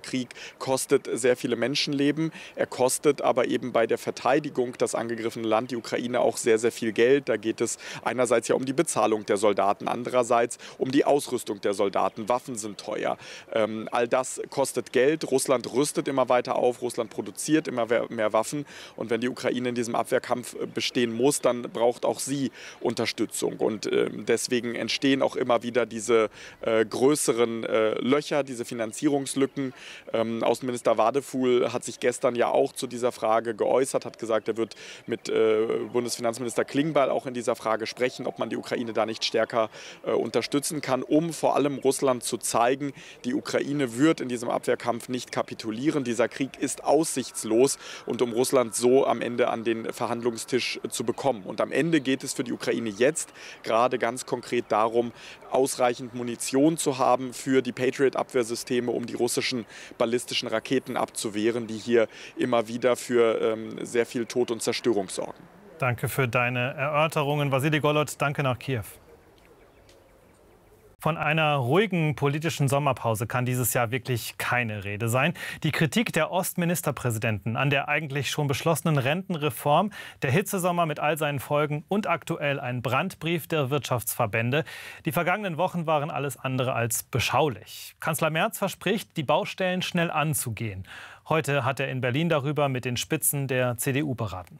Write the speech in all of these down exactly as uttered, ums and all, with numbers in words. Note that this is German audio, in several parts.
Krieg kostet sehr viele Menschenleben. Er kostet aber eben bei der Verteidigung das angegriffene Land, die Ukraine, auch sehr, sehr viel Geld. Da geht es einerseits ja um die Bezahlung der Soldaten, andererseits um die Ausrüstung der Soldaten. Waffen sind teuer. Ähm, all das kostet Geld. Russland rüstet immer weiter auf. Russland produziert immer mehr Waffen. Und wenn die Ukraine in diesem Abwehrkampf bestehen muss, dann braucht auch sie Unterstützung. Und äh, deswegen entstehen auch immer wieder diese äh, größeren äh, Löcher, diese Finanzierungslücken. Ähm, Außenminister Wadefuhl hat sich gestern ja auch zu dieser Frage geäußert, hat gesagt, er wird mit äh, Bundesfinanzminister Klingbeil auch in dieser Frage sprechen, ob man die Ukraine da nicht stärker äh, unterstützen kann, um vor allem Russland zu zeigen, die Ukraine wird in diesem Abwehrkampf nicht kapitulieren. Dieser Krieg ist aussichtslos und um Russland so am Ende an den Verhandlungstisch zu bekommen. Und am Ende geht es für die Ukraine jetzt gerade ganz konkret darum, ausreichend Munition zu haben für die Patriot-Abwehrsysteme, um die russischen ballistischen Raketen abzuwehren, die hier immer wieder für ähm, sehr viel Tod und Zerstörung sorgen. Danke für deine Erörterungen. Wassili Golod, danke nach Kiew. Von einer ruhigen politischen Sommerpause kann dieses Jahr wirklich keine Rede sein. Die Kritik der Ostministerpräsidenten an der eigentlich schon beschlossenen Rentenreform, der Hitzesommer mit all seinen Folgen und aktuell ein Brandbrief der Wirtschaftsverbände. Die vergangenen Wochen waren alles andere als beschaulich. Kanzler Merz verspricht, die Baustellen schnell anzugehen. Heute hat er in Berlin darüber mit den Spitzen der C D U beraten.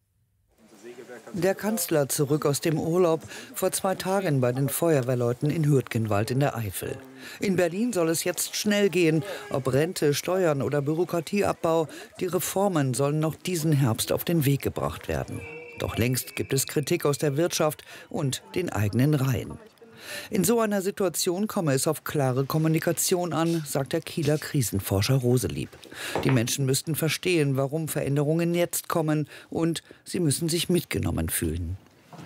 Der Kanzler zurück aus dem Urlaub, vor zwei Tagen bei den Feuerwehrleuten in Hürtgenwald in der Eifel. In Berlin soll es jetzt schnell gehen, ob Rente, Steuern oder Bürokratieabbau. Die Reformen sollen noch diesen Herbst auf den Weg gebracht werden. Doch längst gibt es Kritik aus der Wirtschaft und den eigenen Reihen. In so einer Situation komme es auf klare Kommunikation an, sagt der Kieler Krisenforscher Roselieb. Die Menschen müssten verstehen, warum Veränderungen jetzt kommen, und sie müssen sich mitgenommen fühlen.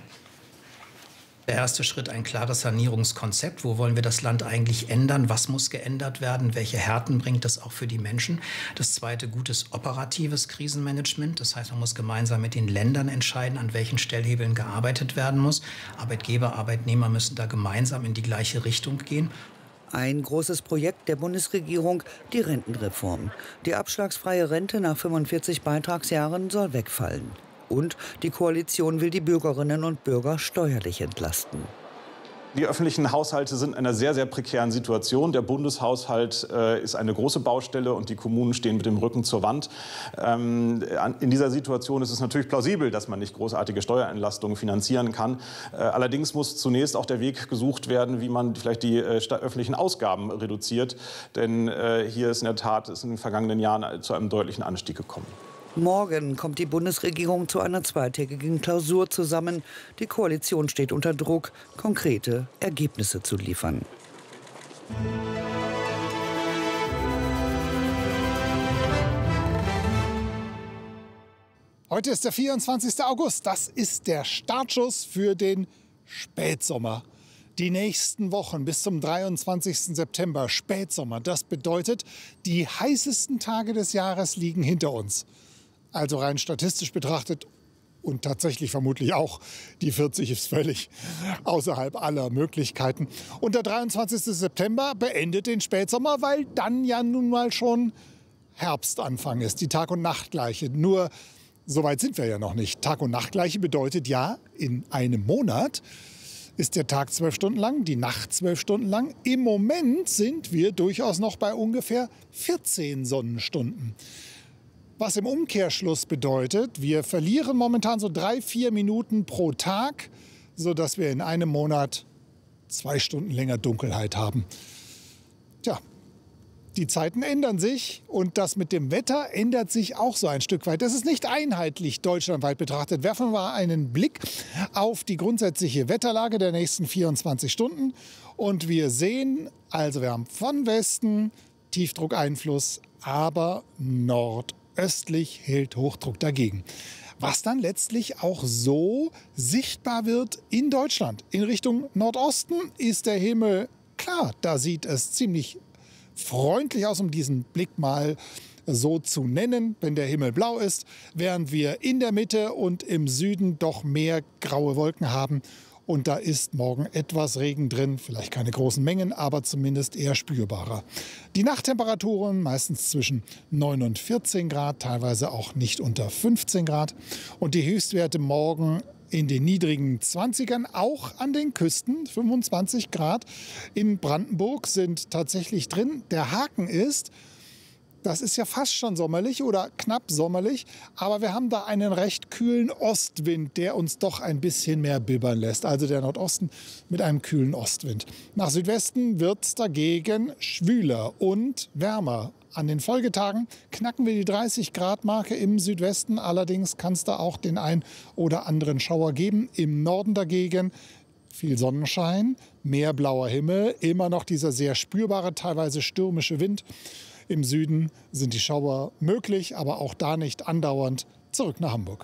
Der erste Schritt, ein klares Sanierungskonzept. Wo wollen wir das Land eigentlich ändern? Was muss geändert werden? Welche Härten bringt das auch für die Menschen? Das zweite, gutes operatives Krisenmanagement. Das heißt, man muss gemeinsam mit den Ländern entscheiden, an welchen Stellhebeln gearbeitet werden muss. Arbeitgeber, Arbeitnehmer müssen da gemeinsam in die gleiche Richtung gehen. Ein großes Projekt der Bundesregierung, die Rentenreform. Die abschlagsfreie Rente nach fünfundvierzig Beitragsjahren soll wegfallen. Und die Koalition will die Bürgerinnen und Bürger steuerlich entlasten. Die öffentlichen Haushalte sind in einer sehr, sehr prekären Situation. Der Bundeshaushalt äh, ist eine große Baustelle und die Kommunen stehen mit dem Rücken zur Wand. Ähm, in dieser Situation ist es natürlich plausibel, dass man nicht großartige Steuerentlastungen finanzieren kann. Äh, allerdings muss zunächst auch der Weg gesucht werden, wie man vielleicht die äh, öffentlichen Ausgaben reduziert. Denn äh, hier ist in der Tat ist in den vergangenen Jahren zu einem deutlichen Anstieg gekommen. Morgen kommt die Bundesregierung zu einer zweitägigen Klausur zusammen. Die Koalition steht unter Druck, konkrete Ergebnisse zu liefern. Heute ist der vierundzwanzigste August. Das ist der Startschuss für den Spätsommer. Die nächsten Wochen bis zum dreiundzwanzigsten September, Spätsommer. Das bedeutet, die heißesten Tage des Jahres liegen hinter uns. Also rein statistisch betrachtet und tatsächlich vermutlich auch, die vierzig ist völlig außerhalb aller Möglichkeiten. Und der dreiundzwanzigste September beendet den Spätsommer, weil dann ja nun mal schon Herbstanfang ist, die Tag- und Nachtgleiche. Nur so weit sind wir ja noch nicht. Tag- und Nachtgleiche bedeutet ja, in einem Monat ist der Tag zwölf Stunden lang, die Nacht zwölf Stunden lang. Im Moment sind wir durchaus noch bei ungefähr vierzehn Sonnenstunden. Was im Umkehrschluss bedeutet, wir verlieren momentan so drei, vier Minuten pro Tag, sodass wir in einem Monat zwei Stunden länger Dunkelheit haben. Tja, die Zeiten ändern sich und das mit dem Wetter ändert sich auch so ein Stück weit. Das ist nicht einheitlich deutschlandweit betrachtet. Werfen wir einen Blick auf die grundsätzliche Wetterlage der nächsten vierundzwanzig Stunden. Und wir sehen, also wir haben von Westen Tiefdruckeinfluss, aber nordöstlich hält Hochdruck dagegen. Was dann letztlich auch so sichtbar wird in Deutschland. In Richtung Nordosten ist der Himmel klar, da sieht es ziemlich freundlich aus, um diesen Blick mal so zu nennen, wenn der Himmel blau ist, während wir in der Mitte und im Süden doch mehr graue Wolken haben Und da ist morgen etwas Regen drin, vielleicht keine großen Mengen, aber zumindest eher spürbarer. Die Nachttemperaturen meistens zwischen neun und vierzehn Grad, teilweise auch nicht unter fünfzehn Grad. Und die Höchstwerte morgen in den niedrigen zwanzigern, auch an den Küsten, fünfundzwanzig Grad. In Brandenburg sind tatsächlich drin. Der Haken ist, das ist ja fast schon sommerlich oder knapp sommerlich, aber wir haben da einen recht kühlen Ostwind, der uns doch ein bisschen mehr bibbern lässt. Also der Nordosten mit einem kühlen Ostwind. Nach Südwesten wird es dagegen schwüler und wärmer. An den Folgetagen knacken wir die dreißig Grad Marke im Südwesten. Allerdings kann es da auch den ein oder anderen Schauer geben. Im Norden dagegen viel Sonnenschein, mehr blauer Himmel, immer noch dieser sehr spürbare, teilweise stürmische Wind. Im Süden sind die Schauer möglich, aber auch da nicht andauernd. Zurück nach Hamburg.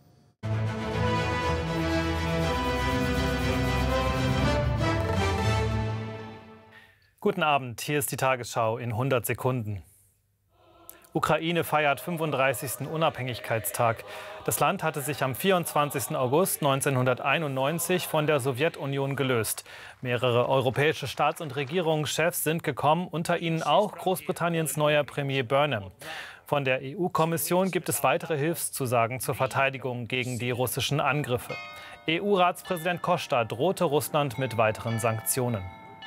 Guten Abend, hier ist die Tagesschau in hundert Sekunden. Ukraine feiert fünfunddreißigsten Unabhängigkeitstag. Das Land hatte sich am vierundzwanzigsten August neunzehnhunderteinundneunzig von der Sowjetunion gelöst. Mehrere europäische Staats- und Regierungschefs sind gekommen, unter ihnen auch Großbritanniens neuer Premier Burnham. Von der E U-Kommission gibt es weitere Hilfszusagen zur Verteidigung gegen die russischen Angriffe. E U-Ratspräsident Costa drohte Russland mit weiteren Sanktionen.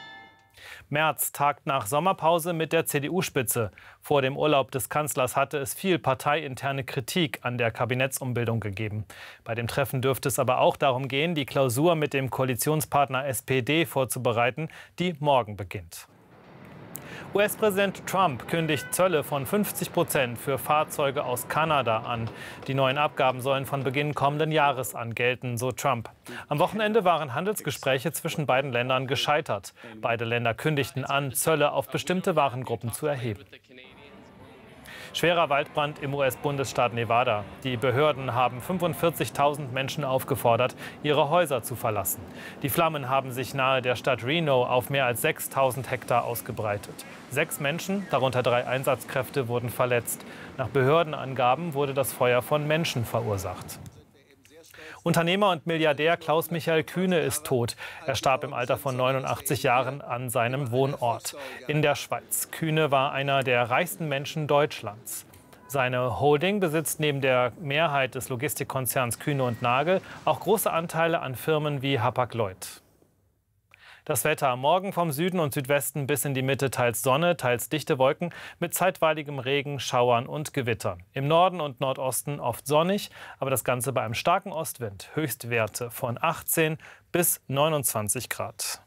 Merz tagt nach Sommerpause mit der C D U-Spitze. Vor dem Urlaub des Kanzlers hatte es viel parteiinterne Kritik an der Kabinettsumbildung gegeben. Bei dem Treffen dürfte es aber auch darum gehen, die Klausur mit dem Koalitionspartner S P D vorzubereiten, die morgen beginnt. U S-Präsident Trump kündigt Zölle von fünfzig Prozent für Fahrzeuge aus Kanada an. Die neuen Abgaben sollen von Beginn kommenden Jahres an gelten, so Trump. Am Wochenende waren Handelsgespräche zwischen beiden Ländern gescheitert. Beide Länder kündigten an, Zölle auf bestimmte Warengruppen zu erheben. Schwerer Waldbrand im U S-Bundesstaat Nevada. Die Behörden haben fünfundvierzigtausend Menschen aufgefordert, ihre Häuser zu verlassen. Die Flammen haben sich nahe der Stadt Reno auf mehr als sechstausend Hektar ausgebreitet. Sechs Menschen, darunter drei Einsatzkräfte, wurden verletzt. Nach Behördenangaben wurde das Feuer von Menschen verursacht. Unternehmer und Milliardär Klaus-Michael Kühne ist tot. Er starb im Alter von neunundachtzig Jahren an seinem Wohnort in der Schweiz. Kühne war einer der reichsten Menschen Deutschlands. Seine Holding besitzt neben der Mehrheit des Logistikkonzerns Kühne und Nagel auch große Anteile an Firmen wie Hapag-Lloyd. Das Wetter: Morgen vom Süden und Südwesten bis in die Mitte teils Sonne, teils dichte Wolken mit zeitweiligem Regen, Schauern und Gewittern. Im Norden und Nordosten oft sonnig, aber das Ganze bei einem starken Ostwind. Höchstwerte von achtzehn bis neunundzwanzig Grad.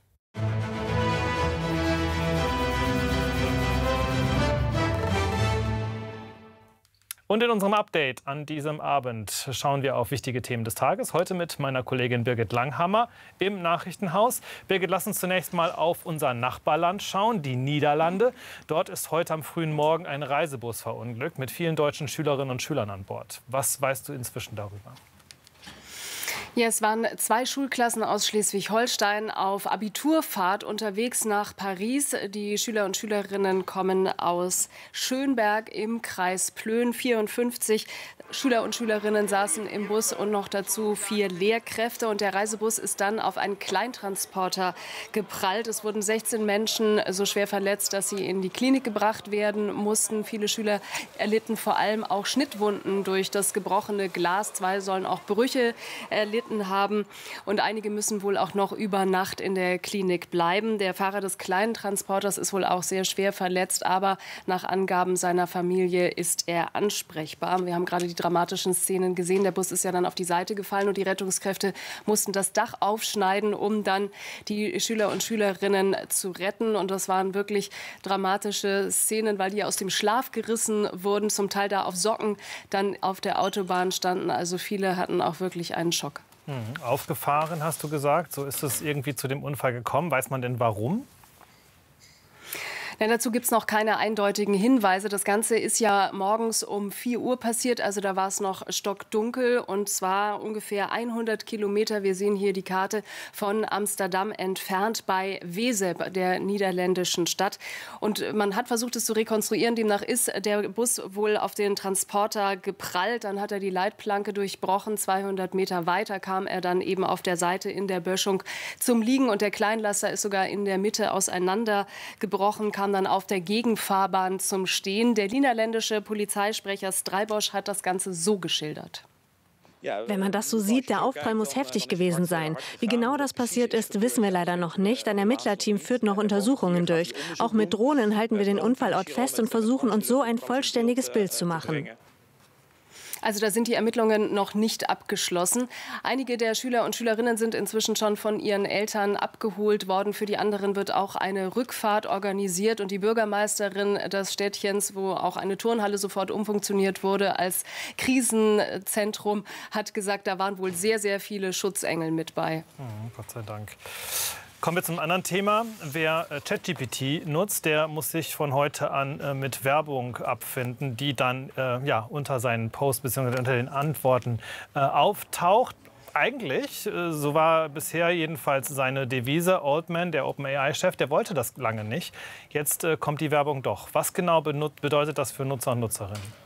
Und in unserem Update an diesem Abend schauen wir auf wichtige Themen des Tages. Heute mit meiner Kollegin Birgit Langhammer im Nachrichtenhaus. Birgit, lass uns zunächst mal auf unser Nachbarland schauen, die Niederlande. Dort ist heute am frühen Morgen ein Reisebus verunglückt mit vielen deutschen Schülerinnen und Schülern an Bord. Was weißt du inzwischen darüber? Ja, es waren zwei Schulklassen aus Schleswig-Holstein auf Abiturfahrt unterwegs nach Paris. Die Schüler und Schülerinnen kommen aus Schönberg im Kreis Plön. vierundfünfzig Schüler und Schülerinnen saßen im Bus und noch dazu vier Lehrkräfte. Und der Reisebus ist dann auf einen Kleintransporter geprallt. Es wurden sechzehn Menschen so schwer verletzt, dass sie in die Klinik gebracht werden mussten. Viele Schüler erlitten vor allem auch Schnittwunden durch das gebrochene Glas. Zwei sollen auch Brüche erlitten haben. Und einige müssen wohl auch noch über Nacht in der Klinik bleiben. Der Fahrer des kleinen Transporters ist wohl auch sehr schwer verletzt. Aber nach Angaben seiner Familie ist er ansprechbar. Wir haben gerade die dramatischen Szenen gesehen. Der Bus ist ja dann auf die Seite gefallen und die Rettungskräfte mussten das Dach aufschneiden, um dann die Schüler und Schülerinnen zu retten. Und das waren wirklich dramatische Szenen, weil die aus dem Schlaf gerissen wurden, zum Teil da auf Socken dann auf der Autobahn standen. Also viele hatten auch wirklich einen Schock. Hm. Aufgefahren, hast du gesagt. So ist es irgendwie zu dem Unfall gekommen. Weiß man denn warum? Ja, dazu gibt es noch keine eindeutigen Hinweise. Das Ganze ist ja morgens um vier Uhr passiert, also da war es noch stockdunkel und zwar ungefähr hundert Kilometer, wir sehen hier die Karte, von Amsterdam entfernt bei Wezep, der niederländischen Stadt. Und man hat versucht, es zu rekonstruieren. Demnach ist der Bus wohl auf den Transporter geprallt, dann hat er die Leitplanke durchbrochen. zweihundert Meter weiter kam er dann eben auf der Seite in der Böschung zum Liegen und der Kleinlaster ist sogar in der Mitte auseinandergebrochen, kam dann auf der Gegenfahrbahn zum Stehen. Der niederländische Polizeisprecher Strijbosch hat das Ganze so geschildert. Wenn man das so sieht, der Aufprall muss heftig gewesen sein. Wie genau das passiert ist, wissen wir leider noch nicht. Ein Ermittlerteam führt noch Untersuchungen durch. Auch mit Drohnen halten wir den Unfallort fest und versuchen uns so ein vollständiges Bild zu machen. Also da sind die Ermittlungen noch nicht abgeschlossen. Einige der Schüler und Schülerinnen sind inzwischen schon von ihren Eltern abgeholt worden. Für die anderen wird auch eine Rückfahrt organisiert. Und die Bürgermeisterin des Städtchens, wo auch eine Turnhalle sofort umfunktioniert wurde als Krisenzentrum, hat gesagt, da waren wohl sehr, sehr viele Schutzengel mit bei. Oh, Gott sei Dank. Kommen wir zum anderen Thema. Wer äh, ChatGPT nutzt, der muss sich von heute an äh, mit Werbung abfinden, die dann äh, ja, unter seinen Posts bzw. unter den Antworten äh, auftaucht. Eigentlich, äh, so war bisher jedenfalls seine Devise, Altman, der OpenAI-Chef, der wollte das lange nicht. Jetzt äh, kommt die Werbung doch. Was genau bedeutet das für Nutzer und Nutzerinnen?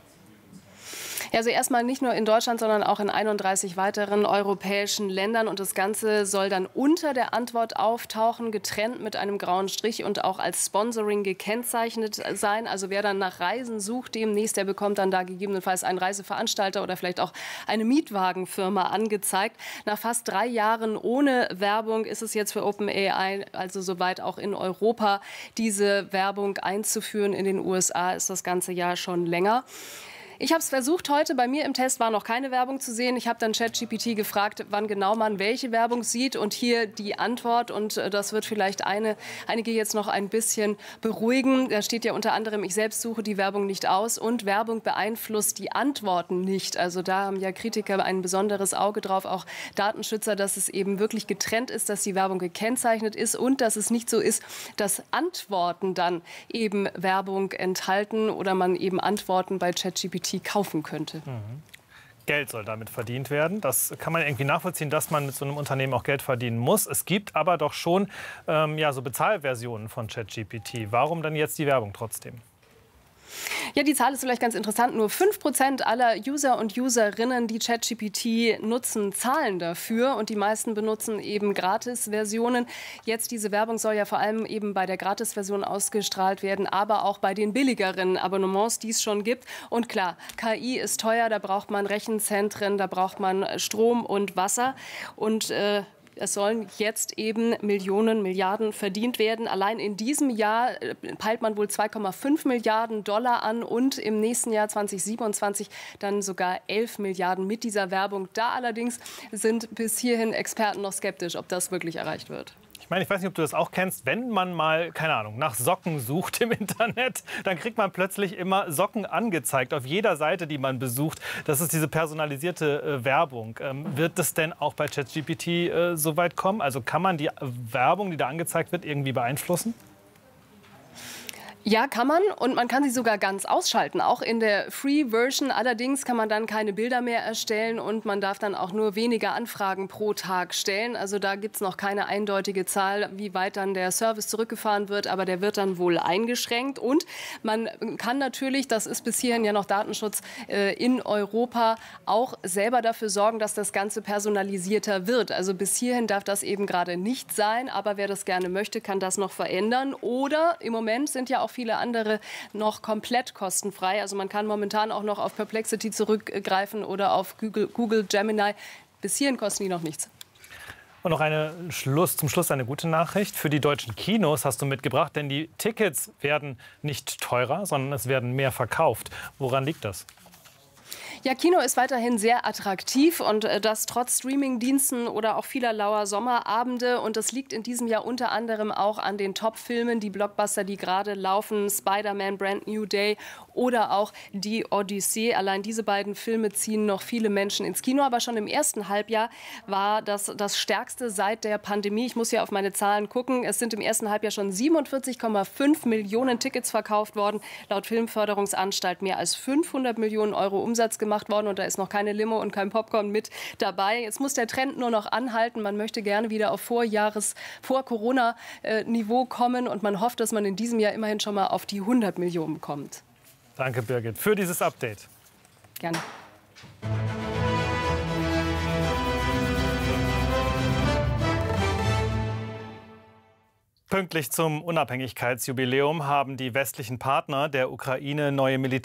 Ja, also erstmal nicht nur in Deutschland, sondern auch in einunddreißig weiteren europäischen Ländern. Und das Ganze soll dann unter der Antwort auftauchen, getrennt mit einem grauen Strich und auch als Sponsoring gekennzeichnet sein. Also wer dann nach Reisen sucht demnächst, der bekommt dann da gegebenenfalls einen Reiseveranstalter oder vielleicht auch eine Mietwagenfirma angezeigt. Nach fast drei Jahren ohne Werbung ist es jetzt für OpenAI also soweit auch in Europa diese Werbung einzuführen. In den U S A ist das ganze Jahr schon länger. Ich habe es versucht heute. Bei mir im Test war noch keine Werbung zu sehen. Ich habe dann ChatGPT gefragt, wann genau man welche Werbung sieht. Und hier die Antwort. Und das wird vielleicht eine, einige jetzt noch ein bisschen beruhigen. Da steht ja unter anderem, ich selbst suche die Werbung nicht aus. Und Werbung beeinflusst die Antworten nicht. Also da haben ja Kritiker ein besonderes Auge drauf, auch Datenschützer, dass es eben wirklich getrennt ist, dass die Werbung gekennzeichnet ist. Und dass es nicht so ist, dass Antworten dann eben Werbung enthalten oder man eben Antworten bei ChatGPT kaufen könnte. Mhm. Geld soll damit verdient werden. Das kann man irgendwie nachvollziehen, dass man mit so einem Unternehmen auch Geld verdienen muss. Es gibt aber doch schon ähm, ja, so Bezahlversionen von ChatGPT. Warum dann jetzt die Werbung trotzdem? Ja, die Zahl ist vielleicht ganz interessant. Nur fünf Prozent aller User und Userinnen, die ChatGPT nutzen, zahlen dafür. Und die meisten benutzen eben Gratis-Versionen. Jetzt diese Werbung soll ja vor allem eben bei der Gratis-Version ausgestrahlt werden, aber auch bei den billigeren Abonnements, die es schon gibt. Und klar, K I ist teuer, da braucht man Rechenzentren, da braucht man Strom und Wasser. Und äh, es sollen jetzt eben Millionen, Milliarden verdient werden. Allein in diesem Jahr peilt man wohl zwei Komma fünf Milliarden Dollar an und im nächsten Jahr zweitausendsiebenundzwanzig dann sogar elf Milliarden mit dieser Werbung. Da allerdings sind bis hierhin Experten noch skeptisch, ob das wirklich erreicht wird. Ich meine, ich weiß nicht, ob du das auch kennst, wenn man mal, keine Ahnung, nach Socken sucht im Internet, dann kriegt man plötzlich immer Socken angezeigt auf jeder Seite, die man besucht. Das ist diese personalisierte äh, Werbung. Ähm, wird das denn auch bei ChatGPT äh, so weit kommen? Also kann man die Werbung, die da angezeigt wird, irgendwie beeinflussen? Ja, kann man und man kann sie sogar ganz ausschalten, auch in der Free-Version. Allerdings kann man dann keine Bilder mehr erstellen und man darf dann auch nur weniger Anfragen pro Tag stellen. Also da gibt es noch keine eindeutige Zahl, wie weit dann der Service zurückgefahren wird, aber der wird dann wohl eingeschränkt. Und man kann natürlich, das ist bis hierhin ja noch Datenschutz äh, in Europa, auch selber dafür sorgen, dass das Ganze personalisierter wird. Also bis hierhin darf das eben gerade nicht sein, aber wer das gerne möchte, kann das noch verändern. Oder im Moment sind ja auch viele andere noch komplett kostenfrei. Also man kann momentan auch noch auf Perplexity zurückgreifen oder auf Google, Google Gemini. Bis hierhin kosten die noch nichts. Und noch eine Schluss, zum Schluss eine gute Nachricht. Für die deutschen Kinos hast du mitgebracht, denn die Tickets werden nicht teurer, sondern es werden mehr verkauft. Woran liegt das? Ja, Kino ist weiterhin sehr attraktiv und das trotz Streamingdiensten oder auch vieler lauer Sommerabende. Und das liegt in diesem Jahr unter anderem auch an den Top-Filmen, die Blockbuster, die gerade laufen, Spider-Man, Brand New Day oder auch die Odyssee. Allein diese beiden Filme ziehen noch viele Menschen ins Kino. Aber schon im ersten Halbjahr war das das stärkste seit der Pandemie. Ich muss ja auf meine Zahlen gucken. Es sind im ersten Halbjahr schon siebenundvierzig Komma fünf Millionen Tickets verkauft worden. Laut Filmförderungsanstalt mehr als fünfhundert Millionen Euro Umsatz gemacht worden. Und da ist noch keine Limo und kein Popcorn mit dabei. Jetzt muss der Trend nur noch anhalten. Man möchte gerne wieder auf Vorjahres-, Vor-Corona-Niveau kommen. Und man hofft, dass man in diesem Jahr immerhin schon mal auf die hundert Millionen kommt. Danke, Birgit, für dieses Update. Gerne. Pünktlich zum Unabhängigkeitsjubiläum haben die westlichen Partner der Ukraine neue Militär